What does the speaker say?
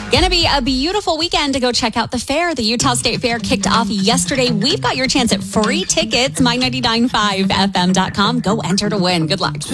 Gonna be a beautiful weekend to go check out the fair. The Utah State Fair kicked off yesterday. We've got your chance at free tickets, my995fm.com. Go enter to win. Good luck.